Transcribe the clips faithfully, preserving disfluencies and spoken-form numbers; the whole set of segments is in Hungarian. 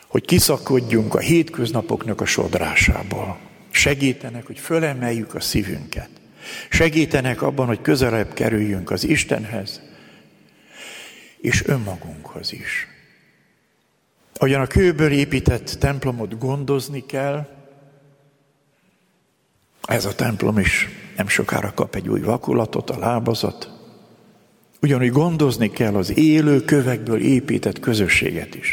hogy kiszakadjunk a hétköznapoknak a sodrásából. Segítenek, hogy fölemeljük a szívünket. Segítenek abban, hogy közelebb kerüljünk az Istenhez, és önmagunkhoz is. Ahogyan a kőből épített templomot gondozni kell, ez a templom is nem sokára kap egy új vakulatot, a lábazat. Ugyanúgy gondozni kell az élő kövekből épített közösséget is.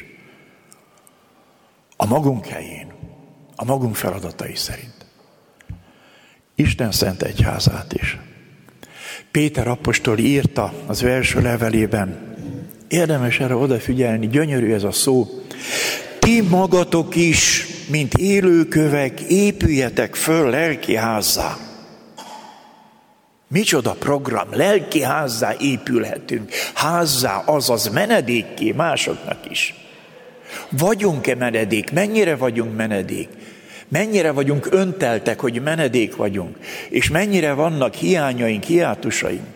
A magunk helyén, a magunk feladatai szerint. Isten szent egyházát is. Péter apostol írta az ő első levelében, érdemes erre odafigyelni, gyönyörű ez a szó. Ti magatok is, mint élőkövek, épüljetek föl lelkiházzá. Micsoda program, lelkiházzá épülhetünk. Házzá, azaz menedékké másoknak is. Vagyunk-e menedék? Mennyire vagyunk menedék? Mennyire vagyunk önteltek, hogy menedék vagyunk? És mennyire vannak hiányaink, hiátusaink?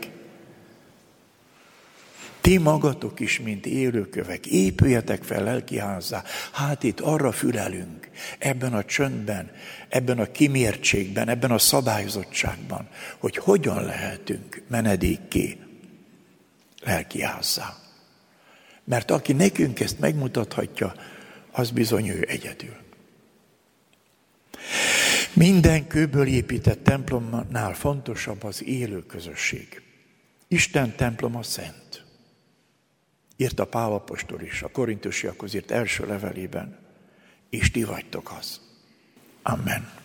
Ti magatok is, mint élőkövek, épüljetek fel lelkiházzá. Hát itt arra fülelünk, ebben a csöndben, ebben a kimértségben, ebben a szabályozottságban, hogy hogyan lehetünk menedékké lelkiházzá. Mert aki nekünk ezt megmutathatja, az bizony ő egyedül. Minden kőből épített templomnál fontosabb az élő közösség. Isten temploma szent. Írta Pál apostol is a korintusiakhoz írt első levelében, és ti vagytok az. Amen.